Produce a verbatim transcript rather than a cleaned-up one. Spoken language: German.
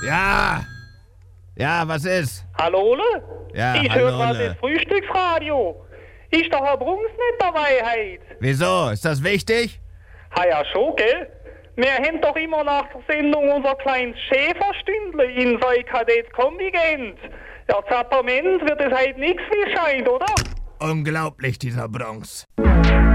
Ja. Ja, was ist? Hallo, Ole? Ja, ich hallo, höre gerade Ole. das Frühstücksradio. Ist der Herr Brunks nicht dabei heute? Wieso? Ist das wichtig? Ha ja, schon, gell? Wir haben doch immer nach der Sendung unser kleines Schäferstündle in so ein Kadett-Kontingent. Ja, Zapperment wird es heute nichts wie scheint, oder? Unglaublich, dieser Bronx.